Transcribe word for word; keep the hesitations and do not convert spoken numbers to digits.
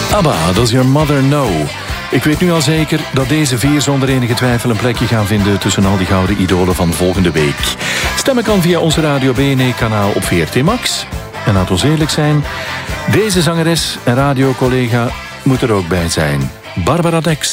ABBA, Does Your Mother Know? Ik weet nu al zeker dat deze vier zonder enige twijfel een plekje gaan vinden tussen al die gouden idolen van volgende week. Stemmen kan via onze Radio B N E-kanaal op V R T Max. En laat ons eerlijk zijn, deze zangeres en radiocollega moet er ook bij zijn. Barbara Dex.